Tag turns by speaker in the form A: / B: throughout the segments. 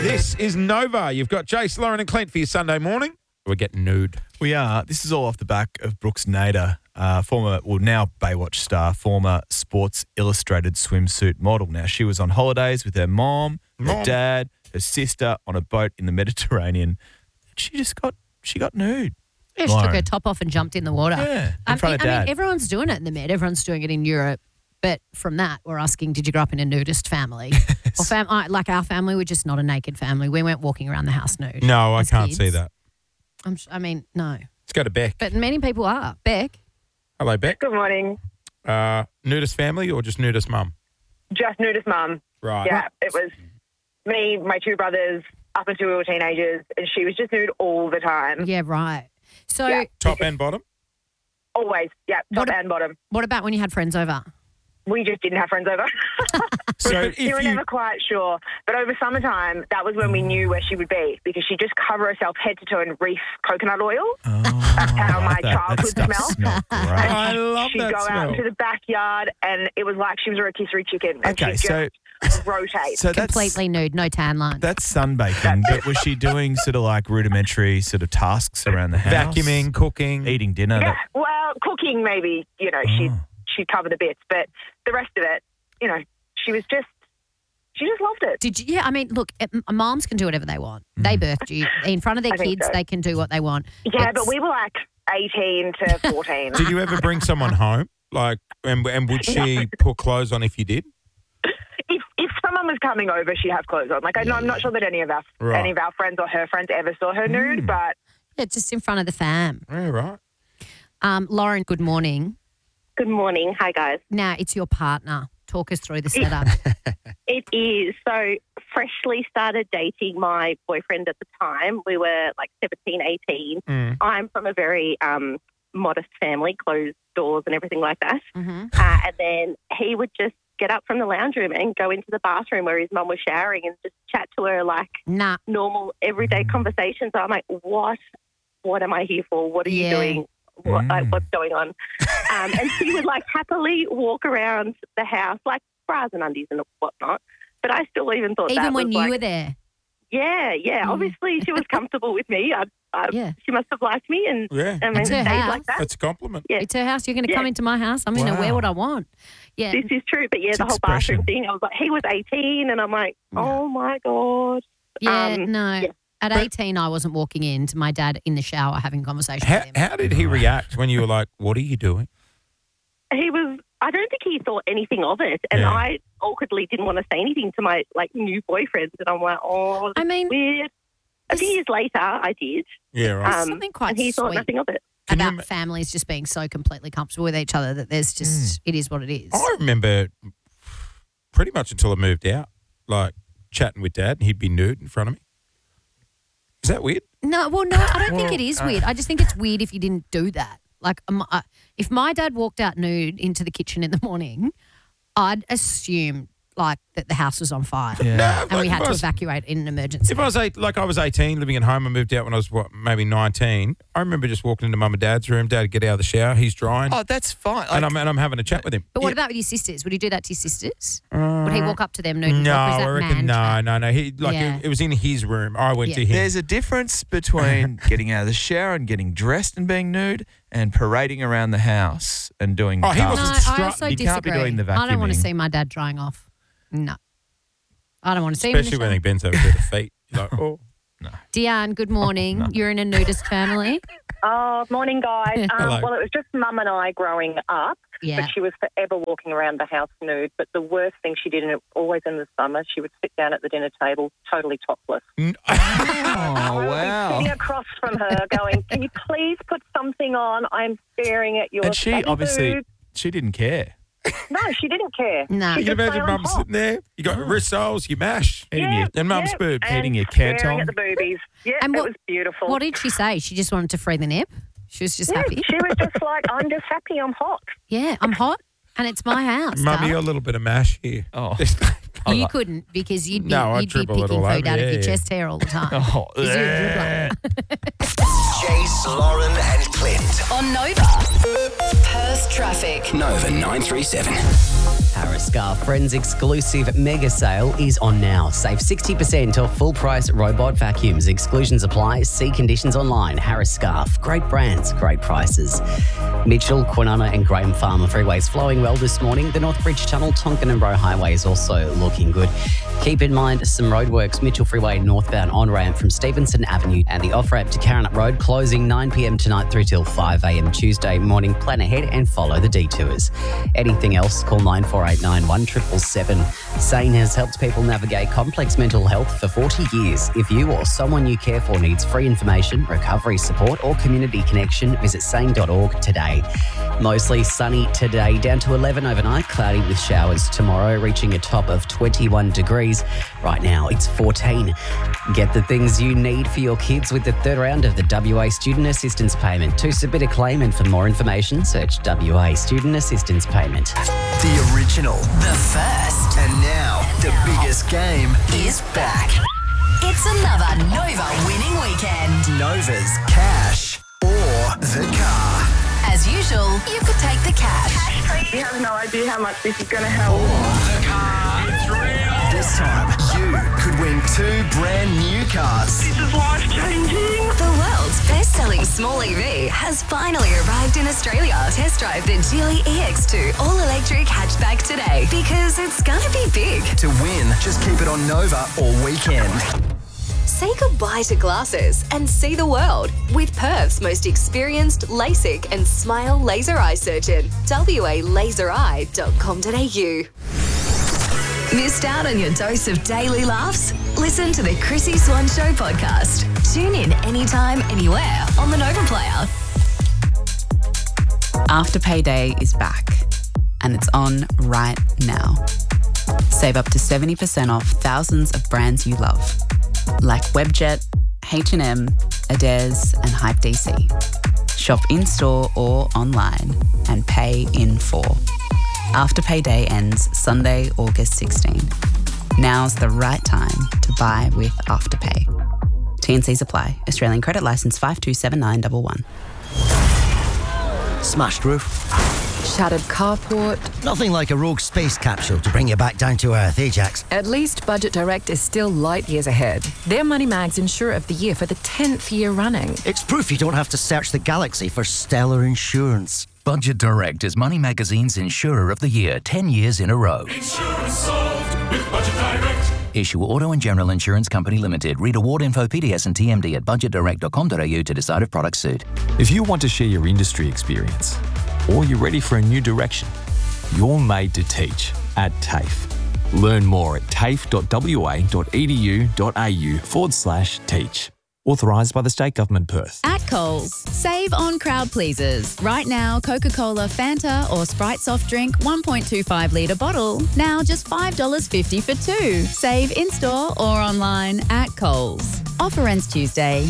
A: This is Nova. You've got Jace, Lauren and Clint for your Sunday morning. We're getting nude.
B: We are. This is all off the back of Brooks Nader, now Baywatch star, former Sports Illustrated swimsuit model. Now, she was on holidays with her mom, her dad, her sister on a boat in the Mediterranean. She got nude.
C: Yeah, she took her top off and jumped in the water.
B: Yeah, in front of Dad.
C: I mean, everyone's doing it in the Med. Everyone's doing it in Europe. But from that, we're asking, did you grow up in a nudist family? Or like our family, we're just not a naked family. We weren't walking around the house nude.
A: No, I can't see that.
C: No.
A: Let's go to Beck.
C: But many people are. Beck?
A: Hello, Beck.
D: Good morning.
A: Nudist family or just nudist mum?
D: Just nudist mum.
A: Right.
D: Yeah, it was me, my two brothers, up until we were teenagers, and she was just nude all the time.
C: Yeah, right. So
A: Top and bottom?
D: Always, yeah, top and bottom.
C: What about when you had friends over?
D: We just didn't have friends over.
A: So
D: we were never quite sure. But over summertime, that was when we knew where she would be because she'd just cover herself head to toe in reef coconut oil. That's how my childhood smelled.
A: I love
D: She'd
A: that
D: go
A: smell.
D: out into the backyard and it was like she was a rotisserie chicken. And
B: Okay,
D: she'd just rotate.
B: So that's
C: Completely nude, no tan line.
B: That's sunbaking, but was she doing sort of like rudimentary sort of tasks around the house?
A: Vacuuming, cooking.
B: Eating dinner?
D: Yeah, well, cooking maybe, she'd cover the bits, but the rest of it, she just loved it.
C: Did you? Yeah, I mean, look, moms can do whatever they want. They birthed you. In front of their kids, they can do what they want.
D: Yeah, but we were like 18 to 14.
A: Did you ever bring someone home? Like, and would she put clothes on if you did?
D: If someone was coming over, she'd have clothes on. Like, I'm not sure that any of our friends or her friends ever saw her nude, but...
C: Yeah, just in front of the fam.
A: Yeah, right.
C: Lauren, good morning.
E: Good morning. Hi, guys.
C: Now, it's your partner. Talk us through the setup.
E: It is. So, freshly started dating my boyfriend at the time. We were like 17, 18. I'm from a very modest family, closed doors and everything like that.
C: Mm-hmm.
E: And then he would just get up from the lounge room and go into the bathroom where his mum was showering and just chat to her like normal, everyday conversations. I'm like, what am I here for? What are you doing? What's going on? And she would like happily walk around the house like bras and undies and whatnot. But I still even thought
C: even
E: that
C: when
E: was
C: you were there.
E: Yeah. Obviously, she was comfortable with me. She must have liked me, and I mean,
C: It's her
E: stayed
C: house.
E: like that.
A: That's a compliment.
E: Yeah.
C: It's her house. You're going to come into my house. I'm going to wear what I want. Yeah,
E: This is true. But
B: It's
E: the whole
B: expression.
E: bathroom thing. I was like, he was 18, and I'm like, oh my god.
C: yeah, no. Yeah. At 18, I wasn't walking into my dad in the shower having a conversation with him.
A: How did he react when you were like, what are you doing?
E: He was. I don't think he thought anything of it, and I awkwardly didn't want to say anything to my new boyfriend, and I'm like, oh,
C: I mean,
E: weird. A few years later, I did.
A: Yeah, right.
C: something quite
E: and he thought
C: sweet
E: nothing of it.
C: about families just being so completely comfortable with each other that there's just it is what it is.
A: I remember pretty much until I moved out, like chatting with Dad, and he'd be nude in front of me. Is that weird?
C: No, I don't think it is weird. I just think it's weird if you didn't do that. Like, if my dad walked out nude into the kitchen in the morning, I'd assume like that the house was on fire and we had to evacuate in an emergency.
A: If I was 18, living at home, I moved out when I was maybe 19. I remember just walking into Mum and Dad's room. Dad would get out of the shower. He's drying.
B: Oh, that's fine.
A: And I'm having a chat with him.
C: But what about with your sisters? Would he do that to your sisters? Would he walk up to them nude? And
A: No,
C: talk, or is that
A: I reckon no. It was in his room. I went to him.
B: There's a difference between getting out of the shower and getting dressed and being nude and parading around the house and doing
A: he
B: tasks.
A: wasn't
C: I also
B: You
C: disagree.
B: can't be doing the vacuuming.
C: I don't want to see my dad drying off. No. I don't want to see him in the
A: Especially when
C: shower.
A: he bends over to the feet. You're like, oh.
C: Deanne, good morning. You're in a nudist family.
D: Oh, morning, guys.
A: Hello.
D: Well, it was just Mum and I growing up,
C: Yeah.
D: but she was forever walking around the house nude. But the worst thing she did, and always in the summer, she would sit down at the dinner table totally topless.
B: Oh,
D: I would be
B: wow.
D: sitting across from her going, can you please put something on? I'm staring at your
B: And she
D: saggy
B: obviously,
D: boob."
B: she didn't care.
D: No, she didn't care.
C: No.
D: She
A: You can
D: just
A: imagine
D: lay on
A: Mum
D: top.
A: sitting there. You got wrist soles, you mash. And Mum's boob.
D: and
B: Eating your
D: staring
B: canton.
D: at the boobies. Yeah,
C: And
D: it
C: what-
D: was beautiful.
C: What did she say? She just wanted to free the nip? She was just
D: Yeah,
C: happy?
D: she was just like, I'm just happy, I'm hot.
C: Yeah, I'm hot and it's my house.
A: Mum, you got
C: Dad.
A: a little bit of mash here.
B: Oh.
C: You couldn't because you'd be,
A: No, I'd
C: you'd be
A: dribble it
C: picking
A: all
C: food
A: over.
C: out of
A: Yeah,
C: your
A: yeah.
C: chest hair all the time.
B: Oh,
C: 'Cause you're a dribbler.
F: Jace, Lauren and Clint.
G: On Nova. Perth traffic.
F: Nova 937.
G: Harris Scarf Friends exclusive mega sale is on now. Save 60% off full price robot vacuums. Exclusions apply. See conditions online. Harris Scarf. Great brands, great prices. Mitchell, Kwinana and Graham Farmer freeways flowing well this morning. The Northbridge Tunnel, Tonkin and Roe Highway is also looking good. Keep in mind some roadworks. Mitchell Freeway northbound on-ramp from Stevenson Avenue and the off-ramp to Karrinyup Road closing 9 p.m. tonight through till 5 a.m. Tuesday morning. Plan ahead and follow the detours. Anything else, call 9489 1777. SANE has helped people navigate complex mental health for 40 years. If you or someone you care for needs free information, recovery support or community connection, visit sane.org today. Mostly sunny today, down to 11 overnight, cloudy with showers tomorrow, reaching a top of 21 degrees. Right now, it's 14. Get the things you need for your kids with the third round of the WA Student Assistance Payment. To submit a claim and for more information, search WA Student Assistance Payment.
F: The original, the first, and now the biggest game is back.
H: It's another Nova winning weekend.
F: Nova's cash or the car.
H: As usual, you could take the cash.
D: You have no idea how much this is going to help.
F: The car, it's real. This time, you could win 2 brand new cars.
D: This is life-changing.
H: The world's best-selling small EV has finally arrived in Australia. Test drive the Geely EX2 all-electric hatchback today because it's gonna be big.
F: To win, just keep it on Nova all weekend.
H: Say goodbye to glasses and see the world with Perth's most experienced LASIK and Smile laser eye surgeon. WALasereye.com.au. Missed out on your dose of daily laughs? Listen to the Chrissy Swan Show podcast. Tune in anytime, anywhere on the Nova Player.
I: Afterpay Day is back, and it's on right now. Save up to 70% off thousands of brands you love, like Webjet, H&M, Adairs, and Hype DC. Shop in-store or online and pay in full. Afterpay Day ends Sunday, August 16. Now's the right time to buy with Afterpay. T&Cs apply. Australian credit licence 527911.
J: Smashed roof.
K: Shattered carport.
J: Nothing like a rogue space capsule to bring you back down to earth, eh, Jax?
K: At least Budget Direct is still light years ahead. They're Moneymags Insurer of the Year for the 10th year running.
J: It's proof you don't have to search the galaxy for stellar insurance.
L: Budget Direct is Money Magazine's Insurer of the Year 10 years in a row.
M: Insurance solved with Budget Direct.
L: Issue Auto and General Insurance Company Limited. Read award info, PDS and TMD at budgetdirect.com.au to decide if products suit.
N: If you want to share your industry experience or you're ready for a new direction, you're made to teach at TAFE. Learn more at tafe.wa.edu.au/teach. Authorised by the State Government, Perth.
O: At Coles, save on crowd pleasers. Right now, Coca-Cola, Fanta or Sprite soft drink 1.25 litre bottle. Now just $5.50 for 2. Save in-store or online at Coles. Offer ends Tuesday.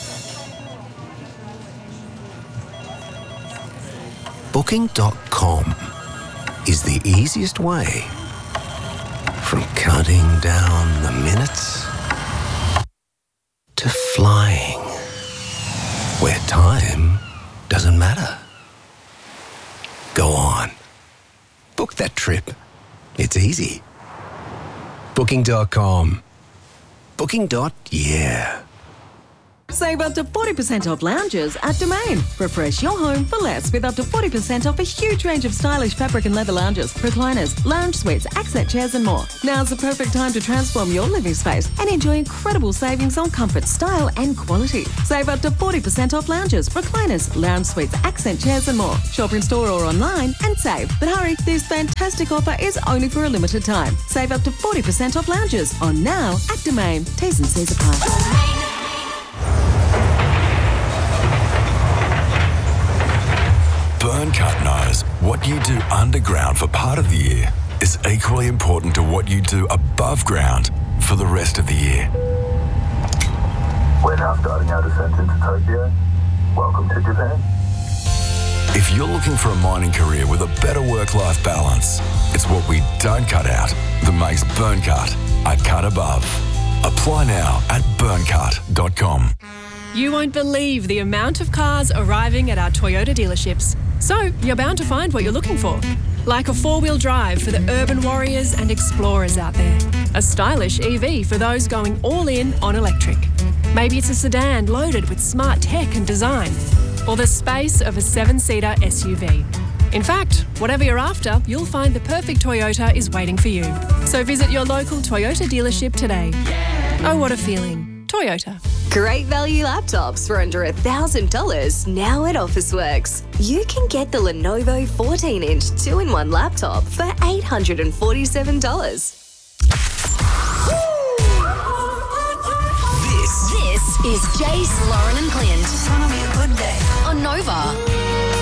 P: Booking.com is the easiest way from counting down the minutes to flying, where time doesn't matter. Go on. Book that trip. It's easy. Booking.com. Booking.yeah.
Q: Save up to 40% off lounges at Domain. Refresh your home for less with up to 40% off a huge range of stylish fabric and leather lounges, recliners, lounge suites, accent chairs and more. Now's the perfect time to transform your living space and enjoy incredible savings on comfort, style and quality. Save up to 40% off lounges, recliners, lounge suites, accent chairs and more. Shop in store or online and save. But hurry, this fantastic offer is only for a limited time. Save up to 40% off lounges on now at Domain. T's and C's apply.
R: Burncut knows what you do underground for part of the year is equally important to what you do above ground for the rest of the year.
S: We're now starting our descent into Tokyo. Welcome to Japan.
R: If you're looking for a mining career with a better work-life balance, it's what we don't cut out that makes Burncut a cut above. Apply now at burncut.com.
T: You won't believe the amount of cars arriving at our Toyota dealerships. So you're bound to find what you're looking for. Like a four-wheel drive for the urban warriors and explorers out there. A stylish EV for those going all in on electric. Maybe it's a sedan loaded with smart tech and design. Or the space of a 7-seater SUV. In fact, whatever you're after, you'll find the perfect Toyota is waiting for you. So visit your local Toyota dealership today. Oh, what a feeling. Toyota.
H: Great value laptops for under $1,000 now at Officeworks. You can get the Lenovo 14-inch 2-in-1 laptop for $847. This is Jace, Lauren and Clint. It's gonna be a good day. On Nova.